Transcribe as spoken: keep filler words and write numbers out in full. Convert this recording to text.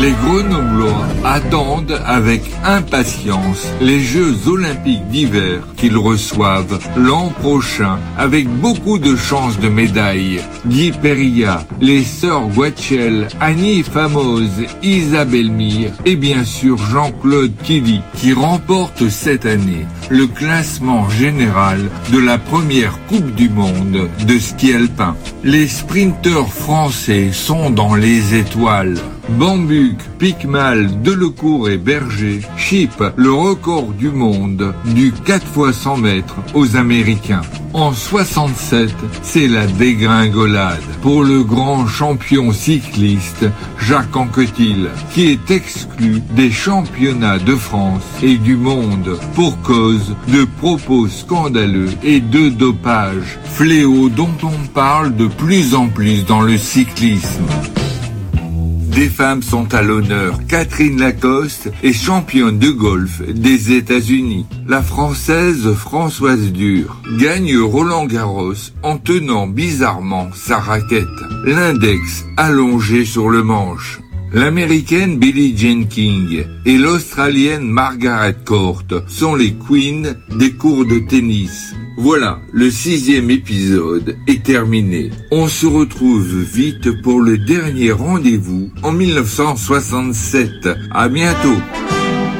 Les Grenoblois attendent avec impatience les Jeux Olympiques d'hiver qu'ils reçoivent l'an prochain avec beaucoup de chances de médailles. Guy Périllat, les sœurs Guachel, Annie Famoz, Isabelle Mire et bien sûr Jean-Claude Killy qui remporte cette année le classement général de la première Coupe du Monde de ski alpin. Les sprinteurs français sont dans les étoiles. Bambuc, Picmal, Delecourt et Berger chippent le record du monde du quatre fois cent mètres aux Américains. En soixante-sept, c'est la dégringolade pour le grand champion cycliste Jacques Anquetil, qui est exclu des championnats de France et du monde pour cause de propos scandaleux et de dopage, fléau dont on parle de plus en plus dans le cyclisme. Des femmes sont à l'honneur. Catherine Lacoste est championne de golf des États-Unis. La Française Françoise Dur gagne Roland-Garros en tenant bizarrement sa raquette, l'index allongé sur le manche. L'Américaine Billie Jean King et l'Australienne Margaret Court sont les queens des cours de tennis. Voilà, le sixième épisode est terminé. On se retrouve vite pour le dernier rendez-vous en mille neuf cent soixante-sept. À bientôt.